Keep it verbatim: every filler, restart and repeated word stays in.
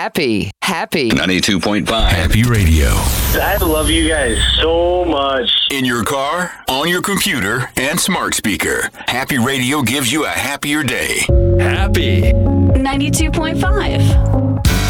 Happy. Happy. ninety-two point five Happy Radio. I love you guys so much. In your car, on your computer, and smart speaker. Happy Radio gives you a happier day. Happy. ninety-two point five